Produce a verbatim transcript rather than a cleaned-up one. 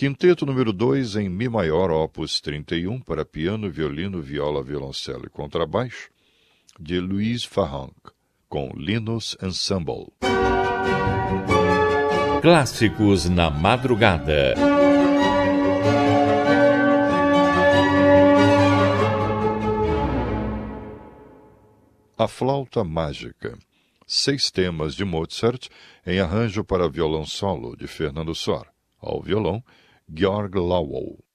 Quinteto número dois em Mi maior, opus trinta e um, para piano, violino, viola, violoncelo e contrabaixo, de Louis Farrenc, com Linus Ensemble. Clássicos na madrugada. A Flauta Mágica. Seis temas de Mozart em arranjo para violão solo, de Fernando Sor. Ao violão, Georg Lowell.